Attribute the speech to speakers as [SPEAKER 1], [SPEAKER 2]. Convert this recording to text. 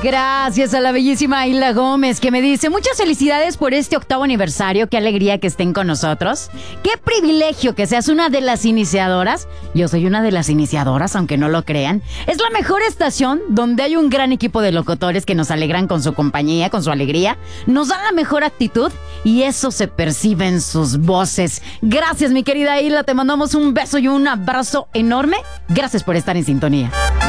[SPEAKER 1] Gracias a la bellísima Hilda Gómez, que me dice: muchas felicidades por este 8º aniversario, qué alegría que estén con nosotros, qué privilegio que seas una de las iniciadoras. Yo soy una de las iniciadoras, aunque no lo crean. Es la mejor estación donde hay un gran equipo de locutores que nos alegran con su compañía, con su alegría, nos dan la mejor actitud y eso se percibe en sus voces. Gracias, mi querida Hilda, te mandamos un beso y un abrazo enorme. Gracias por estar en sintonía.